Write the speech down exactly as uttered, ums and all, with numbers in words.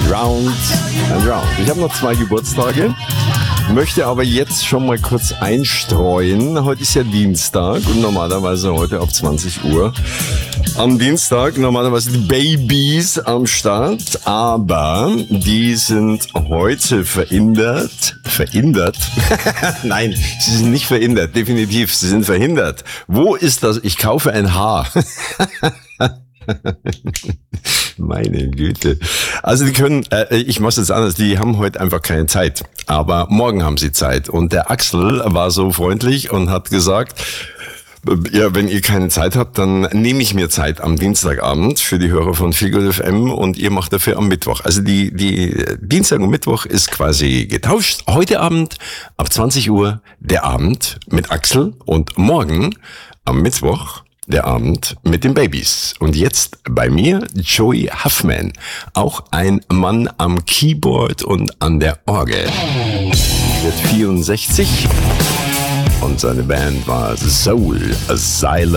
Round and Round. Ich habe noch zwei Geburtstage, möchte aber jetzt schon mal kurz einstreuen. Heute ist ja Dienstag und normalerweise heute ab zwanzig Uhr. Am Dienstag normalerweise die Babys am Start, aber die sind heute verhindert. Verhindert? Nein, sie sind nicht verhindert, definitiv, sie sind verhindert. Wo ist das? Ich kaufe ein Haar. Meine Güte. Also die können, äh, ich mach's jetzt anders, die haben heute einfach keine Zeit. Aber morgen haben sie Zeit. Und der Axel war so freundlich und hat gesagt, ja, wenn ihr keine Zeit habt, dann nehme ich mir Zeit am Dienstagabend für die Hörer von Feel Good F M und ihr macht dafür am Mittwoch. Also die, die Dienstag und Mittwoch ist quasi getauscht. Heute Abend ab zwanzig Uhr der Abend mit Axel und morgen am Mittwoch der Abend mit den Babys. Und jetzt bei mir Joey Huffman, auch ein Mann am Keyboard und an der Orgel. Wird vierundsechzig und seine Band war Soul Asylum.